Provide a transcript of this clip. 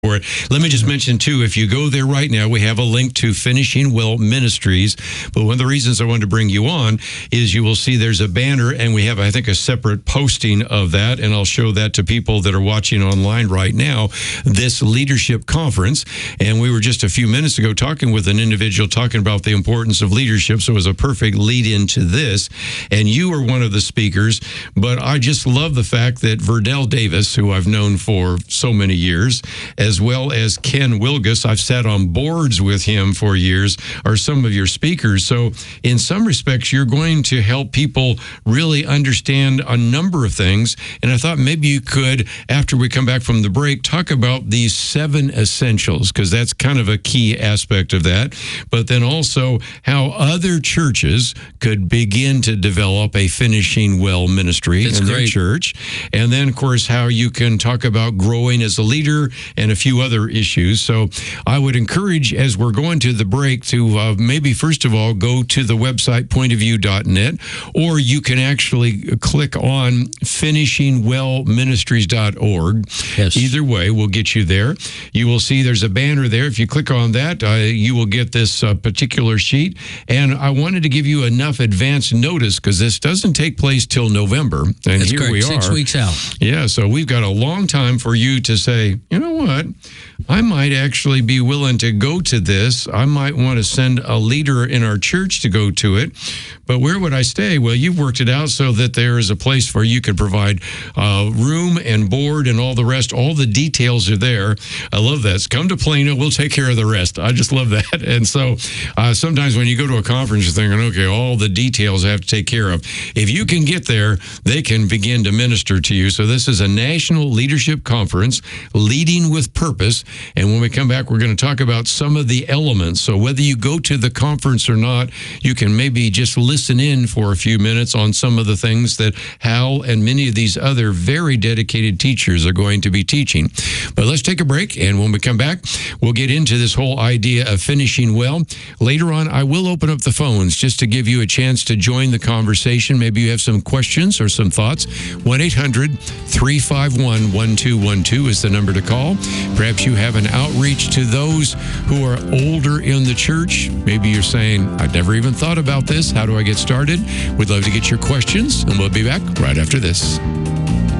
for it. Let me just mention, too, if you go there right now, we have a link to Finishing Well Ministries. But one of the reasons I wanted to bring you on is you will see there's a banner, and we have, I think, a separate posting of that, and I'll show that to people that are watching online right now, this leadership conference. And we were just a few minutes ago talking with an individual talking about the importance of leadership, so it was a perfect lead into this. And you are one of the speakers, but I just love the fact that Verdell Davis, who I've known for so many years, as well as Ken Wilgus, I've sat on boards with him for years, are some of your speakers. So in some respects, you're going to help people really understand a number of things. And I thought maybe you could, after we come back from the break, talk about these 7 essentials, because that's kind of a key aspect of that. But then also how other churches could begin to develop a Finishing Well ministry in their church. And then, of course, how you can talk about growing as a leader and a few other issues. So I would encourage, as we're going to the break, to maybe first of all go to the website pointofview.net, or you can actually click on finishingwellministries.org. Yes. Either way will get you there. You will see there's a banner there. If you click on that, you will get this particular sheet. And I wanted to give you enough advance notice, because this doesn't take place till November. And That's here correct. we are. 6 weeks out. Yeah, so we've got a long time for you to say, you know what, I might actually be willing to go to this. I might want to send a leader in our church to go to it. But where would I stay? Well, you've worked it out so that there is a place where you could provide room and board and all the rest. All the details are there. I love that. Come to Plano. We'll take care of the rest. I just love that. And so sometimes when you go to a conference, you're thinking, okay, all the details I have to take care of. If you can get there, they can begin to minister to you. So this is a national leadership conference, Leading with Purpose. And when we come back, we're going to talk about some of the elements. So whether you go to the conference or not, you can maybe just listen in for a few minutes on some of the things that Hal and many of these other very dedicated teachers are going to be teaching. But let's take a break, and when we come back, we'll get into this whole idea of finishing well. Later on, I will open up the phones just to give you a chance to join the conversation. Maybe you have some questions or some thoughts. 1-800-351-1212 is the number to call. Perhaps you have an outreach to those who are older in the church. Maybe you're saying, I've never even thought about this. How do I get started? We'd love to get your questions, and we'll be back right after this.